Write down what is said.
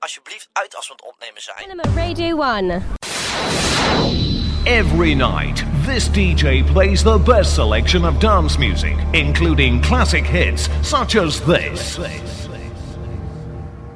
alsjeblieft uit als we aan het opnemen zijn. Cinema Radio 1. Every night, this DJ plays the best selection of dance music, including classic hits such as this.